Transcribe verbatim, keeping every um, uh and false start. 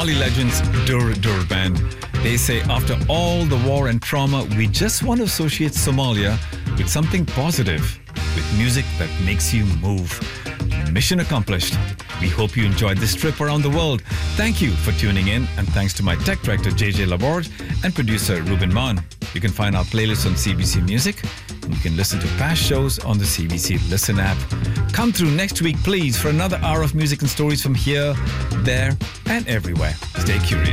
Somali legends Dur Dur Band. They say after all the war and trauma, we just want to associate Somalia with something positive, with music that makes you move. Mission accomplished. We hope you enjoyed this trip around the world. Thank you for tuning in, and thanks to my tech director J J Laborde and producer Ruben Maan. You can find our playlist on C B C Music. You can listen to past shows on the C B C Listen app. Come through next week, please, for another hour of music and stories from here, there, and everywhere. Stay curious.